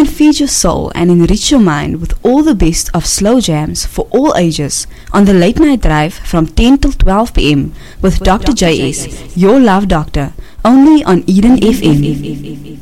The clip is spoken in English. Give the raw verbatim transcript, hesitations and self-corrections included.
and feed your soul and enrich your mind with all the best of slow jams for all ages on the Late Night Drive from ten till twelve p.m. with Doctor J S, your love doctor, only on Eden F M.